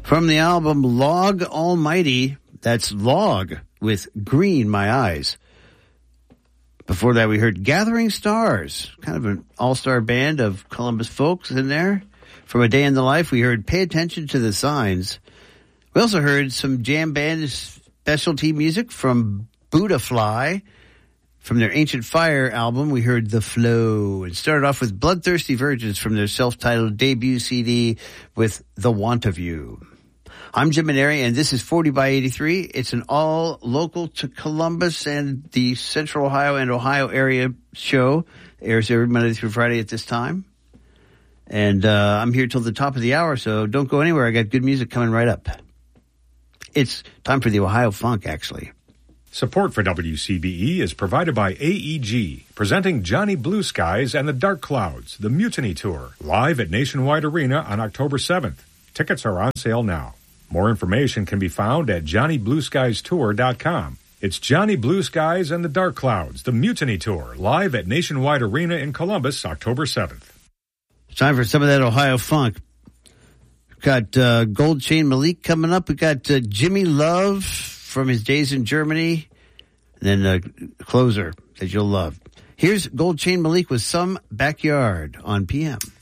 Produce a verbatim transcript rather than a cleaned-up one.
From the album Log Almighty, that's Log with Green My Eyes. Before that, we heard Gathering Stars, kind of an all-star band of Columbus folks in there. From A Day in the Life, we heard Pay Attention to the Signs. We also heard some jam band specialty music from Buddha Fly. From their Ancient Fire album, we heard The Flow. And started off with Bloodthirsty Virgins from their self-titled debut C D with The Want of You. I'm Jim Maneri, and this is forty by eighty-three. It's an all local to Columbus and the Central Ohio and Ohio area show. It airs every Monday through Friday at this time. And uh, I'm here till the top of the hour, so don't go anywhere. I got good music coming right up. It's time for the Ohio Funk, actually. Support for W C B E is provided by A E G, presenting Johnny Blue Skies and the Dark Clouds, the Mutiny Tour, live at Nationwide Arena on October seventh. Tickets are on sale now. More information can be found at johnny blue skies tour dot com. It's Johnny Blue Skies and the Dark Clouds, the Mutiny Tour, live at Nationwide Arena in Columbus, October seventh. It's time for some of that Ohio funk. We've got uh, Gold Chain Malik coming up. We've got uh, Jimmy Love from his days in Germany. And then a closer that you'll love. Here's Gold Chain Malik with Some Backyard on P M.